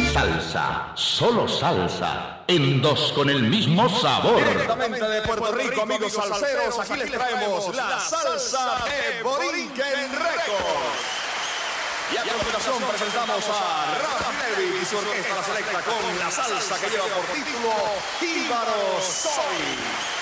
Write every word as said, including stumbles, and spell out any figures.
salsa, solo salsa, en dos con el mismo sabor. Directamente de Puerto Rico, amigos salseros, aquí les traemos la salsa de Borinquen Records. Y a continuación presentamos a Raf Levi y su orquesta La Selecta con la salsa que lleva por título Jíbaro Soy.